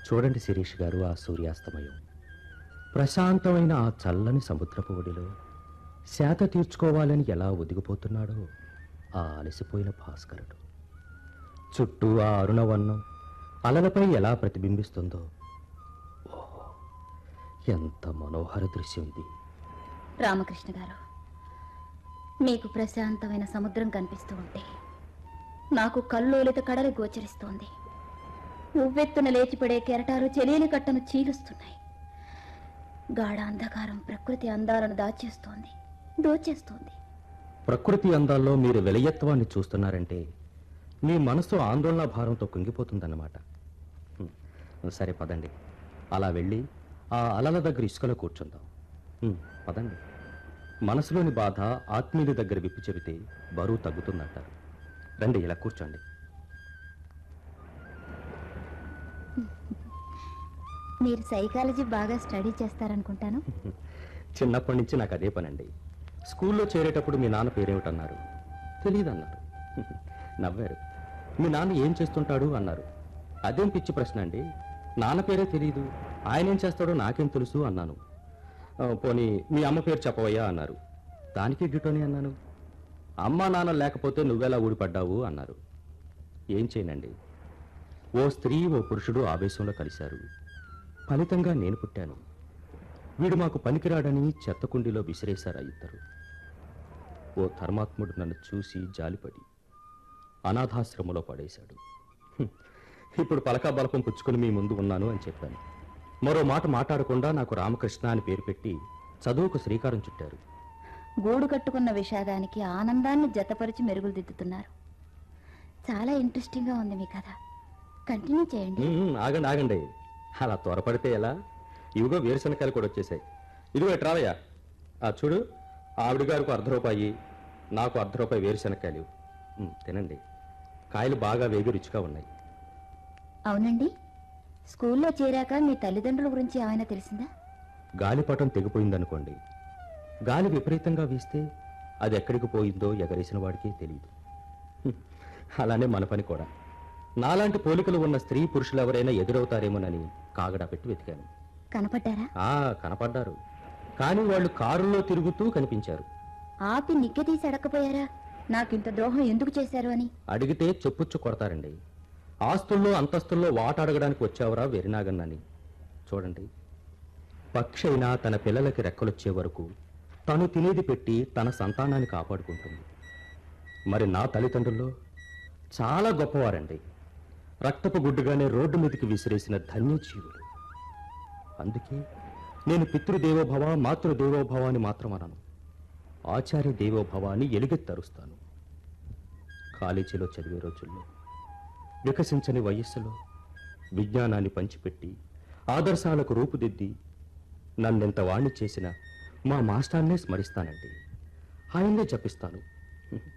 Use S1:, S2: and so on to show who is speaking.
S1: చూడండి శిరీష్ గారు, ఆ సూర్యాస్తమయం ప్రశాంతమైన ఆ చల్లని సముద్రపు ఒడిలో శాత తీర్చుకోవాలని ఎలా ఒదిగిపోతున్నాడో ఆ అలసిపోయిన భాస్కరుడు. చుట్టూ ఆ అరుణవర్ణం అలలపై ఎలా ప్రతిబింబిస్తుందో. ఓహో, ఎంత మనోహర దృశ్యం ఇది!
S2: రామకృష్ణ గారు, మీకు ప్రశాంతమైన సముద్రం కనిపిస్తూ ఉంటే నాకు కల్లోలిత కడలి గోచరిస్తోంది. ఉవ్వెత్తున లేచిపడే కెరటాలు చెలియని కట్టను చీలుస్తున్నాయి. గాఢ అంధకారం ప్రకృతి అందాలను దోచేస్తోంది.
S1: ప్రకృతి అందాల్లో మీరు వెలయత్వాన్ని చూస్తున్నారంటే మీ మనసు ఆందోళన భారంతో కుంగిపోతుందన్నమాట. సరే పదండి, అలా వెళ్ళి ఆ అలల దగ్గర ఇసుకలో కూర్చుందాం. పదండి. మనసులోని బాధ ఆత్మీయుల దగ్గర విప్పి చెబితే బరువు తగ్గుతుందంటారు. రండి, ఇలా కూర్చోండి.
S2: మీరు సైకాలజీ బాగా స్టడీ చేస్తారనుకుంటాను.
S1: చిన్నప్పటి నుంచి నాకు అదే పనండి. స్కూల్లో చేరేటప్పుడు మీ నాన్న పేరేమిటన్నారు? తెలియదన్నారు. నవ్వారు. మీ నాన్న ఏం చేస్తుంటాడు అన్నారు. అదేం పిచ్చి ప్రశ్న అండి, నాన్న పేరే తెలియదు, ఆయన ఏం చేస్తాడో నాకేం తెలుసు అన్నాను. పోనీ మీ అమ్మ పేరు చెప్పవయ్యా అన్నారు. దానికి గిటోని అన్నాను. అమ్మా నాన్న లేకపోతే నువ్వెలా ఊడిపడ్డావు అన్నారు. ఏం చేయనండి, ఓ స్త్రీ ఓ పురుషుడు ఆవేశంలో కలిశారు. ఫలితంగా నేను పుట్టాను. వీడు మాకు పనికిరాడని చెత్తకుండీలో విసిరేశారు ఆ ఇద్దరు. ఓ ధర్మాత్ముడు నన్ను చూసి జాలిపడి అనాథాశ్రమంలో పడేశాడు. ఇప్పుడు పలకా బలపం పుచ్చుకుని మీ ముందు ఉన్నాను అని చెప్పాను. మరో మాట మాట్లాడకుండా నాకు రామకృష్ణ అని పేరు పెట్టి చదువుకు శ్రీకారం చుట్టారు.
S2: గూడు కట్టుకున్న విషాదానికి ఆనందాన్ని జతపరిచి మెరుగులు దిద్దుతున్నారు. చాలా ఇంట్రెస్టింగ్గా ఉంది మీ కథ. కంటిన్యూ చేయండి.
S1: ఆగండి ఆగండి, అలా త్వరపడితే ఎలా? ఇవిగో వేరుశనకాయలు కూడా వచ్చేసాయి. ఇదిగో ఎట్రావయ్యా, ఆ చూడు, ఆవిడ గారికి ₹1 నాకు ₹1 వేరుశనకాయలు. తినండి, కాయలు బాగా వేగి రుచిగా ఉన్నాయి.
S2: అవునండి, స్కూల్లో చేరాక మీ తల్లిదండ్రుల గురించి ఏమైనా తెలిసిందా?
S1: గాలిపటం తెగిపోయిందనుకోండి, గాలి విపరీతంగా వీస్తే అది ఎక్కడికి పోయిందో ఎగరేసిన వాడికే తెలియదు. అలానే మన పని కూడా. నాలాంటి పోలికలు ఉన్న స్త్రీ పురుషులు ఎవరైనా ఎదురవుతారేమోనని కాగడా పెట్టి వెతికాను.
S2: కనపడ్డారా?
S1: కనపడ్డారు, కానీ వాళ్ళు కారులో తిరుగుతూ కనిపించారు.
S2: ఆపి నిగ్గదీసి అడగకపోయారా, నాకింత ద్రోహం ఎందుకు చేశారు అని?
S1: అడిగితే చెప్పుచ్చు కొడతారండి. ఆస్తుల్లో అంతస్తుల్లో వాట అడగడానికి వచ్చావరా వెరినాగన్నని. చూడండి, పక్షి అయినా తన పిల్లలకి రెక్కలొచ్చే వరకు తను తినేది పెట్టి తన సంతానాన్ని కాపాడుకుంటుంది. మరి నా తల్లిదండ్రుల్లో చాలా గొప్పవారండి. రక్తపు గుడ్డుగానే రోడ్డు మీదకి విసిరేసిన ధన్యజీవులు. అందుకే నేను పితృదేవోభవ మాతృదేవోభవ అని మాత్రం అనను, ఆచార్య దేవోభవ అని ఎలుగెత్తరుస్తాను. కాలేజీలో చదివే రోజుల్లో వికసించని వయస్సులో విజ్ఞానాన్ని పంచిపెట్టి ఆదర్శాలకు రూపుదిద్ది నన్నెంత వాణ్ణి చేసిన మా మాస్టర్నే స్మరిస్తానండి. ఆయన్నే జపిస్తాను.